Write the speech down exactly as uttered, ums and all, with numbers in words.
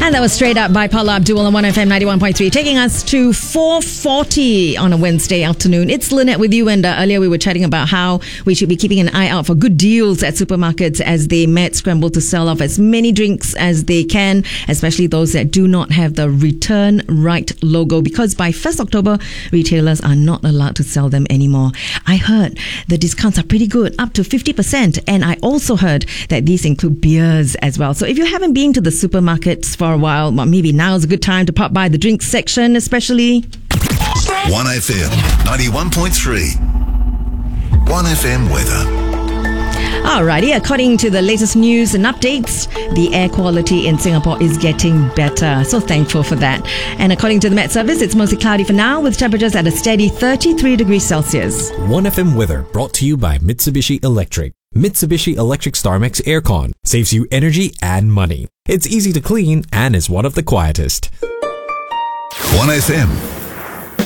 And that was Straight Up by Paula Abdul on one F M ninety-one point three, taking us to four forty on a Wednesday afternoon. It's Lynette with you, and uh, earlier we were chatting about how we should be keeping an eye out for good deals at supermarkets as they mad scramble to sell off as many drinks as they can, especially those that do not have the Return Right logo, because by first October, retailers are not allowed to sell them anymore. I heard the discounts are pretty good, up to fifty percent, and I also heard that these include beers as well. So if you haven't been to the supermarkets for a while, well, maybe now is a good time to pop by the drinks section, especially. one F M ninety-one point three. one F M weather. Alrighty, according to the latest news and updates, the air quality in Singapore is getting better. So thankful for that. And according to the Met Service, it's mostly cloudy for now, with temperatures at a steady thirty-three degrees Celsius. one F M weather brought to you by Mitsubishi Electric. Mitsubishi Electric StarMax Aircon saves you energy and money. It's easy to clean and is one of the quietest. one F M